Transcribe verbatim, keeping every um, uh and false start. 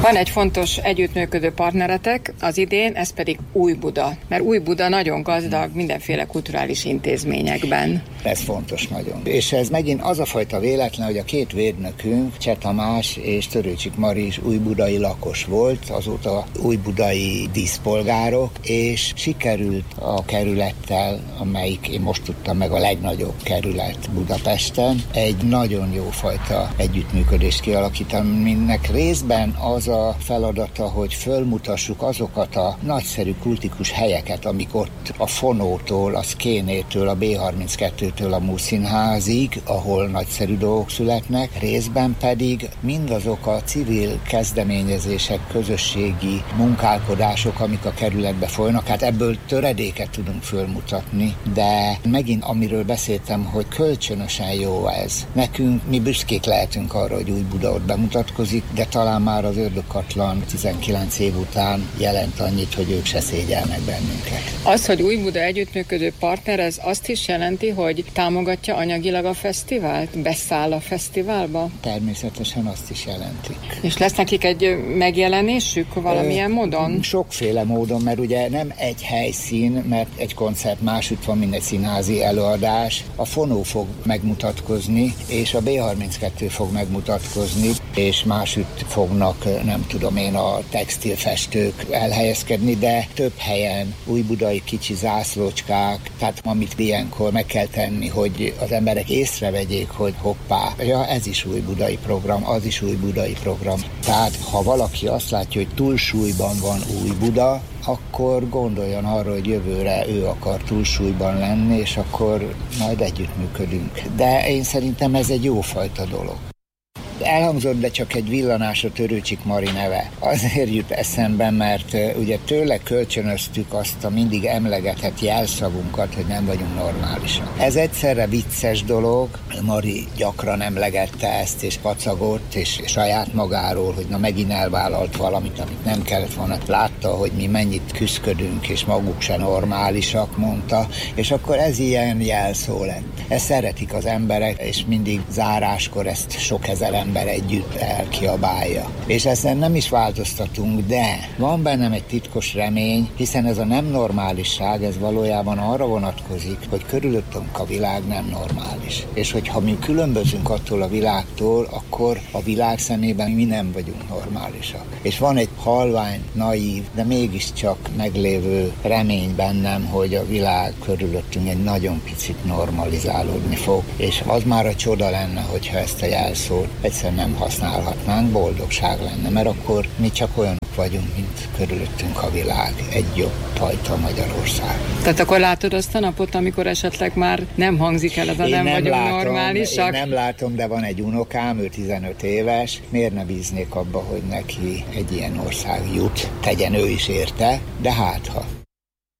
Van egy fontos együttműködő partneretek az idén, ez pedig Újbuda. Mert Újbuda nagyon gazdag mindenféle kulturális intézményekben. Ez fontos nagyon. És ez megint az a fajta véletlen, hogy a két védnökünk, Cseh Tamás és Törőcsik Mari is újbudai lakos volt, azóta újbudai díszpolgárok, és sikerült a kerülettel, amelyik én most tudtam meg a legnagyobb kerület Budapesten, egy nagyon jó fajta együttműködést kialakítani, aminek részben az a feladata, hogy fölmutassuk azokat a nagyszerű kultikus helyeket, amik ott a Fonótól, a Szkénétől, a bé harminckettőtől a Múszínházig, ahol nagyszerű dolgok születnek, részben pedig mindazok a civil kezdeményezések, közösségi munkálkodások, amik a kerületbe folynak, hát ebből töredéket tudunk fölmutatni, de megint amiről beszéltem, hogy kölcsönösen jó ez. Nekünk, mi büszkék lehetünk arra, hogy Újbuda ott bemutatkozik, de talán már az Ördögkatlan tizenkilenc év után jelent annyit, hogy ők se szégyelnek bennünket. Az, hogy Újbuda együttműködő partner, ez azt is jelenti, hogy támogatja anyagilag a fesztivált? Beszáll a fesztiválba? Természetesen azt is jelenti. És lesz nekik egy megjelenésük valamilyen Ö, módon? Sokféle módon, mert ugye nem egy helyszín, mert egy koncert másút van, mint egy színházi előadás. A Fonó fog megmutatkozni, és a bé harminckettő fog megmutatkozni, és másút fognak, nem tudom én, a textilfestők elhelyezkedni, de több helyen újbudai kicsi zászlócskák, tehát amit ilyenkor meg kell tenni, hogy az emberek észrevegyék, hogy hoppá, ja, ez is újbudai program, az is újbudai program. Tehát ha valaki azt látja, hogy túlsúlyban van Újbuda, akkor gondoljon arra, hogy jövőre ő akar túlsúlyban lenni, és akkor majd együttműködünk. De én szerintem ez egy jófajta dolog. Elhangzott, de csak egy villanás a Törőcsik Mari neve. Azért jut eszembe, mert ugye tőle kölcsönöztük azt a mindig emlegetett jelszavunkat, hogy nem vagyunk normálisak. Ez egyszerre vicces dolog, Mari gyakran emlegette ezt, és pacagott, és saját magáról, hogy na megint elvállalt valamit, amit nem kellett volna. Látta, hogy mi mennyit küszködünk, és maguk se normálisak, mondta, és akkor ez ilyen jelszó lett. Ezt szeretik az emberek, és mindig záráskor ezt sok ezer ember együtt elkiabálja. És ezen nem is változtatunk, de van bennem egy titkos remény, hiszen ez a nem normálisság, ez valójában arra vonatkozik, hogy körülöttünk a világ nem normális. És hogyha mi különbözünk attól a világtól, akkor a világ szemében mi nem vagyunk normálisak. És van egy halvány, naív, de mégiscsak meglévő remény bennem, hogy a világ körülöttünk egy nagyon picit normalizálódni fog. És az már a csoda lenne, hogyha ezt a jelszót egyszer nem használhatnánk, boldogság lenne, mert akkor mi csak olyanok vagyunk, mint körülöttünk a világ, egy jobb fajta Magyarország. Tehát akkor látod azt a napot, amikor esetleg már nem hangzik el ez a nem, nem vagyunk látom, normálisak? Én nem látom, de van egy unokám, ő tizenöt éves, miért ne bíznék abba, hogy neki egy ilyen ország jut, tegyen ő is érte, de hát ha.